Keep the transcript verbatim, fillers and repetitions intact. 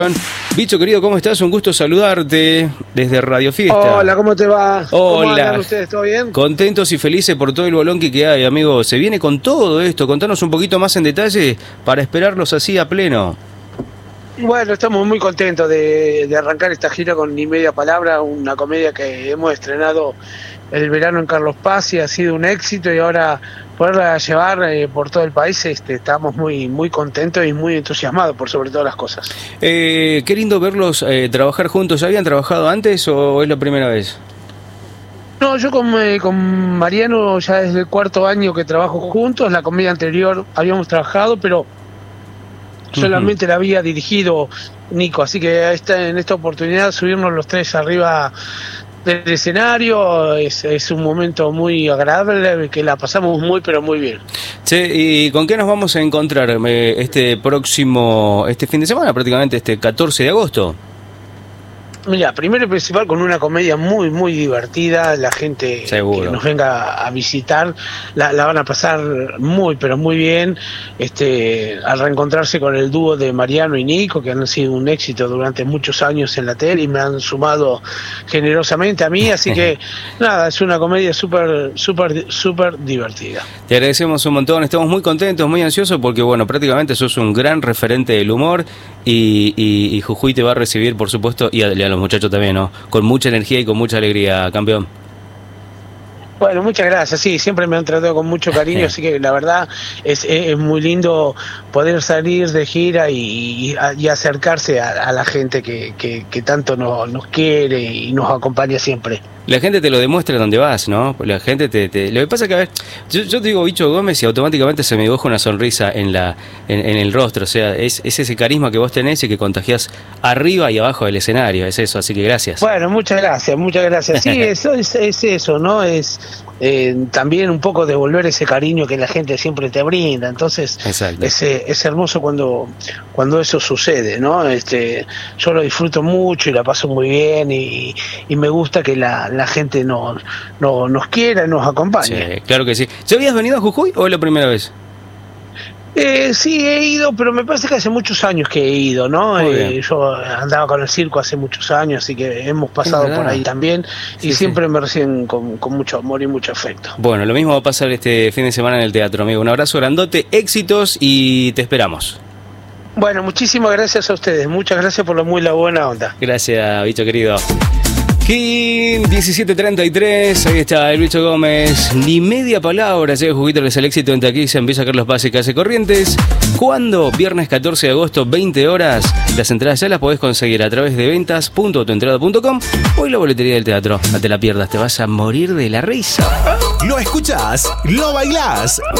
Bicho querido, ¿cómo estás? Un gusto saludarte desde Radio Fiesta. Hola, ¿cómo te va? Hola. ¿Cómo andan ustedes? ¿Todo bien? Contentos y felices por todo el bolonqui que hay, amigo. Se viene con todo esto. Contanos un poquito más en detalle para esperarlos así a pleno. Bueno, estamos muy contentos de, de arrancar esta gira con Ni Media Palabra, una comedia que hemos estrenado el verano en Carlos Paz y ha sido un éxito, y ahora poderla llevar eh, por todo el país, este, estamos muy muy contentos y muy entusiasmados por sobre todas las cosas. Eh, qué lindo verlos eh, trabajar juntos. ¿Ya habían trabajado antes o es la primera vez? No, yo con, eh, con Mariano ya desde el cuarto año que trabajo juntos. La comedia anterior habíamos trabajado, pero solamente uh-huh. la había dirigido Nico, así que esta, en esta oportunidad subirnos los tres arriba del escenario es, es un momento muy agradable, que la pasamos muy pero muy bien. Che, ¿y con qué nos vamos a encontrar este próximo, este fin de semana, prácticamente este catorce de agosto? Mira, primero y principal con una comedia muy muy divertida. La gente Seguro. que nos venga a visitar la, la van a pasar muy pero muy bien, este al reencontrarse con el dúo de Mariano y Nico, que han sido un éxito durante muchos años en la tele y me han sumado generosamente a mí, así que nada, es una comedia súper súper súper divertida. Te agradecemos un montón, estamos muy contentos, muy ansiosos, porque bueno, prácticamente sos un gran referente del humor y, y, y Jujuy te va a recibir, por supuesto, y a, y a los muchachos también, ¿no? Con mucha energía y con mucha alegría, campeón. Bueno, muchas gracias, sí, siempre me han tratado con mucho cariño, así que la verdad es, es muy lindo poder salir de gira y, y, y acercarse a, a la gente que, que, que tanto nos, nos quiere y nos acompaña siempre. La gente te lo demuestra donde vas, ¿no? La gente te... te... Lo que pasa que, a ver, yo, yo te digo Bicho Gómez y automáticamente se me dibuja una sonrisa en la en, en el rostro, o sea, es, es ese carisma que vos tenés y que contagiás arriba y abajo del escenario, es eso, así que gracias. Bueno, muchas gracias, muchas gracias. Sí, eso es, es eso, ¿no? Es eh, también un poco devolver ese cariño que la gente siempre te brinda, entonces es, es hermoso cuando cuando eso sucede, ¿no? Este, yo lo disfruto mucho y la paso muy bien y, y me gusta que la la gente no, no, nos quiera y nos acompañe. Sí, claro que sí. ¿Ya habías venido a Jujuy o es la primera vez? Eh, sí, he ido, pero me parece que hace muchos años que he ido, ¿no? Eh, yo andaba con el circo hace muchos años, así que hemos pasado por ahí también, sí, y siempre sí. me reciben con, con mucho amor y mucho afecto. Bueno, lo mismo va a pasar este fin de semana en el teatro, amigo. Un abrazo grandote, éxitos y te esperamos. Bueno, muchísimas gracias a ustedes, muchas gracias por la muy la buena onda. Gracias, bicho querido. King diecisiete treinta y tres, ahí está el Bicho Gómez. Ni media palabra, llega Juguito, es el éxito en Taquilla, empieza Carlos Paz y Calle Corrientes. ¿Cuándo? Viernes catorce de agosto, veinte horas. Las entradas ya las podés conseguir a través de ventas punto tu entrada punto com o en la boletería del teatro. No te la pierdas, te vas a morir de la risa. Lo escuchás, lo bailás.